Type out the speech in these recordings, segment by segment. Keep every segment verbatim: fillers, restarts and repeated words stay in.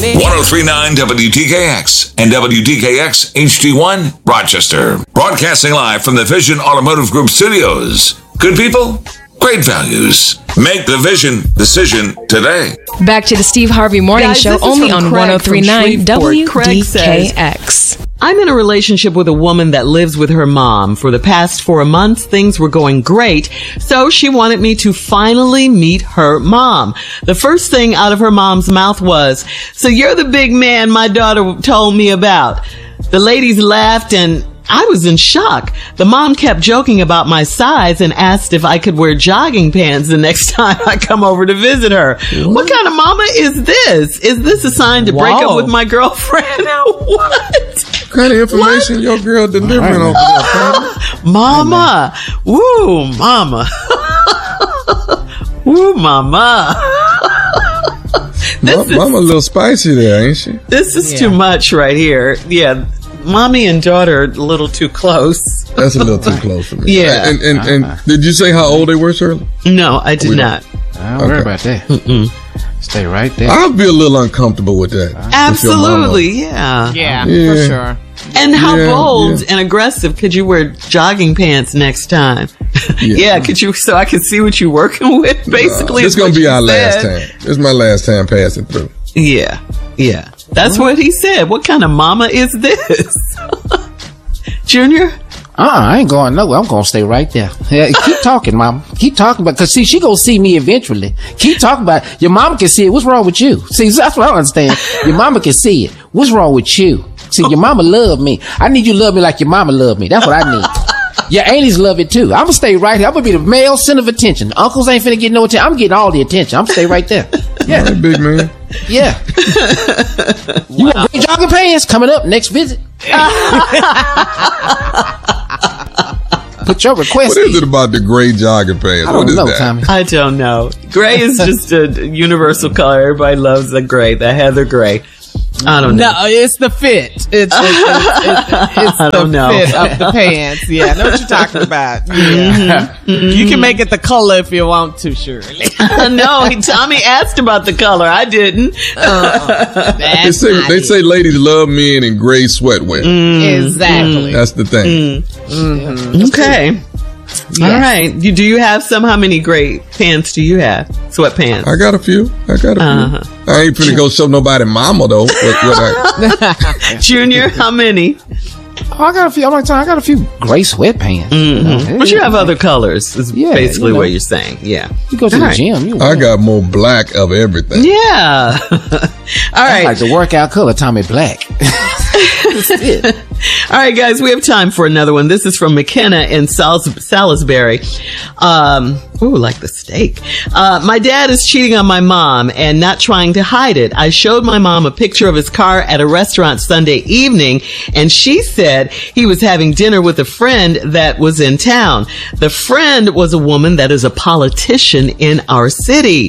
one oh three point nine W D K X and W D K X H D one, Rochester. Broadcasting live from the Vision Automotive Group studios. Good people, great values. Make the Vision decision today. Back to the Steve Harvey Morning Guys, Show, only on one oh three point nine W D K X. I'm in a relationship with a woman that lives with her mom. For the past four months, things were going great, so she wanted me to finally meet her mom. The first thing out of her mom's mouth was, "So you're the big man my daughter told me about." The ladies laughed and I was in shock. The mom kept joking about my size and asked if I could wear jogging pants the next time I come over to visit her. What, what kind of mama is this? Is this a sign to Whoa. break up with my girlfriend? What? What kind of information what? your girl delivering over there? Mama. Woo, mama. Woo, mama. This Mama is, a little spicy there, ain't she? This is yeah. too much right here. Yeah. Mommy and daughter are a little too close. That's a little too close for me. Yeah. And, and, and, and did you say how old they were, Shirley? No, I did not. I don't okay. worry about that. Mm-mm. Stay right there. I'll be a little uncomfortable with that. Absolutely, yeah. yeah. Yeah, for sure. And how yeah, bold yeah. and aggressive could you wear jogging pants next time? Yeah, yeah could you, so I could see what you're working with, basically? No, this is going to be our said. last time. This is my last time passing through. Yeah, yeah. That's what he said. What kind of mama is this? Junior? Uh-uh, I ain't going nowhere. I'm going to stay right there. Yeah, keep talking, Mama. Keep talking about, cause see, she gonna see me eventually. Keep talking about it. Your mama can see it. What's wrong with you? See, that's what I don't understand. Your mama can see it. What's wrong with you? See, your mama love me. I need you to love me like your mama love me. That's what I need. Your aunties love it too. I'm gonna stay right here. I'm gonna be the male center of attention. Uncles ain't finna get no attention. I'm getting all the attention. I'm gonna stay right there. Yeah. All right, big man. Yeah. Wow. You want green jogging pants coming up next visit? Put your request. What is it about the gray jogging pants? I don't what is know, that? Tommy. I don't know. Gray is just a universal color. Everybody loves the gray, the heather gray. I don't know. No, it's the fit. It's, it's, it's, it's, it's I don't the know. fit of the pants. Yeah, I know what you're talking about. Yeah. Mm-hmm. Mm-hmm. You can make it the color if you want to, Shirley. No, he, Tommy asked about the color. I didn't. Uh, they say they say ladies love men in gray sweatwear. Mm, exactly. That's the thing. Mm. Mm-hmm. Okay. Yes. All right. You, do you have some? How many gray pants do you have? Sweatpants? I got a few. I got a uh-huh. few. I ain't finna go show nobody mama though. What, what I... Junior, how many? Oh, I got a few. I'm like, I got a few gray sweatpants. Mm-hmm. You know, but you have other colors. Is yeah, basically you know. what you're saying. Yeah. You go to All the right. gym. You I got more black of everything. Yeah. All right. Like the workout color, Tommy Black. That's it. All right, guys, we have time for another one. This is from McKenna in Salis- Salisbury. Um, ooh, like the steak. Uh, my dad is cheating on my mom and not trying to hide it. I showed my mom a picture of his car at a restaurant Sunday evening, and she said he was having dinner with a friend that was in town. The friend was a woman that is a politician in our city.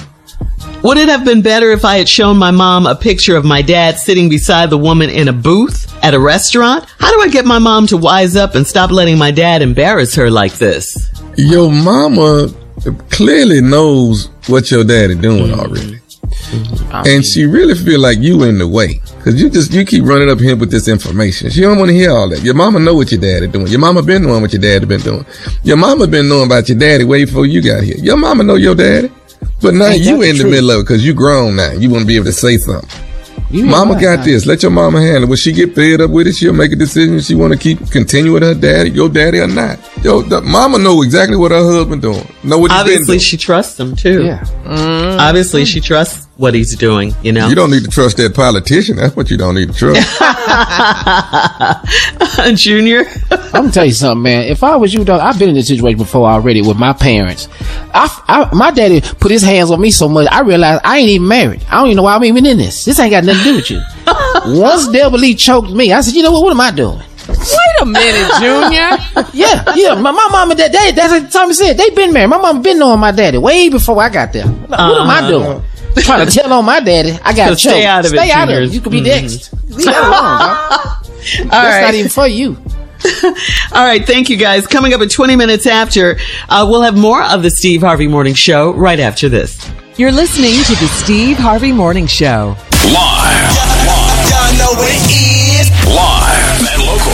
Would it have been better if I had shown my mom a picture of my dad sitting beside the woman in a booth at a restaurant? How do I get my mom to wise up and stop letting my dad embarrass her like this? Your mama clearly knows what your daddy doing mm-hmm. already. Mm-hmm. And she really feel like you in the way. Cause you just, you keep running up here with this information. She don't want to hear all that. Your mama know what your daddy doing. Your mama been knowing what your daddy been doing. Your mama been knowing about your daddy way before you got here. Your mama know your daddy. But now Ain't you in the true. middle of it because you grown now. You want to be able to say something. You Mama right, got right. this. Let your mama handle it. When she get fed up with it, she'll make a decision. She want to keep continue with her daddy, your daddy or not. Yo, the mama know exactly what her husband doing. Know what he's been Obviously, doing. she trusts him too. Yeah. Mm-hmm. Obviously, she trusts what he's doing. You know, You don't need to trust that politician. That's what you don't need to trust. Junior. I'm gonna tell you something, man. If I was you, dog, I've been in this situation before already with my parents. I, I, my daddy put his hands on me so much, I realized I ain't even married. I don't even know why I'm even in this. This ain't got nothing to do with you. Once Delbert Lee choked me, I said, you know what? What am I doing? Wait a minute, Junior. Yeah, yeah. My, my mom and dad, they, that's what Tommy said. They been married. My mom been knowing my daddy way before I got there. What uh-huh. am I doing? Trying to tell on my daddy. I got So choked. stay out of it, Stay out Junior. of it. You could be Mm-hmm. next. Leave that alone, dog. That's right. not even for you. All right. Thank you, guys. Coming up at twenty minutes after, uh, we'll have more of the Steve Harvey Morning Show right after this. You're listening to the Steve Harvey Morning Show. Live